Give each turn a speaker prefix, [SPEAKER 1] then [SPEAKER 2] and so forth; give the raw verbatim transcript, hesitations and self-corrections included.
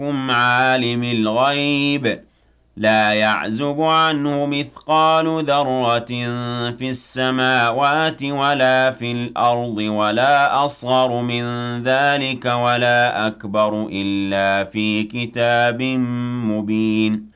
[SPEAKER 1] رَبُّكُمْ عَالِمِ الْغَيْبِ لَا يَعْزُبُ عَنْهُ مِثْقَالُ ذَرَّةٍ فِي السَّمَاوَاتِ وَلَا فِي الْأَرْضِ وَلَا أَصْغَرُ مِن ذَٰلِكَ وَلَا أَكْبَرُ إِلَّا فِي كِتَابٍ مُّبِينٍ